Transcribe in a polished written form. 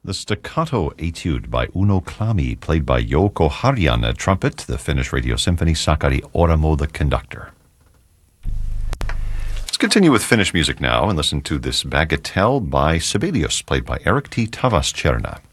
The staccato etude by Uno Klami, played by Jouko Harjan at trumpet, the Finnish Radio Symphony, Sakari Oramo the conductor. Let's continue with Finnish music now and listen to this Bagatelle by Sibelius, played by Erik T. Tavastjerna.